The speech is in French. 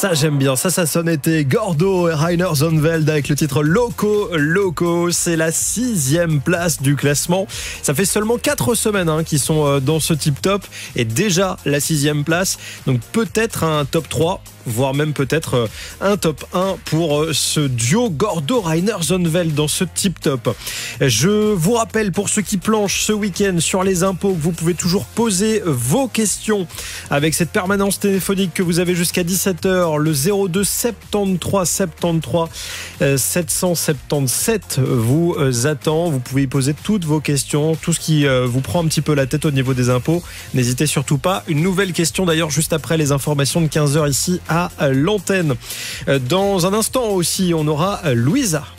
Ça j'aime bien, ça sonne été. Gordo et Rainer Zonveld avec le titre Loco. C'est la 6e place du classement. Ça fait seulement 4 semaines qu'ils sont dans ce tip top et déjà la 6e place. Donc peut-être un top 3, voire même peut-être un top 1 pour ce duo Gordo-Rainer Zonveld dans ce tip top. Je vous rappelle, pour ceux qui planchent ce week-end sur les impôts, que vous pouvez toujours poser vos questions avec cette permanence téléphonique que vous avez jusqu'à 17h. Le 02 73 73 777 vous attend. Vous pouvez y poser toutes vos questions, tout ce qui vous prend un petit peu la tête au niveau des impôts. N'hésitez surtout pas. Une nouvelle question d'ailleurs juste après les informations de 15h ici à l'antenne. Dans un instant aussi, on aura Louisa.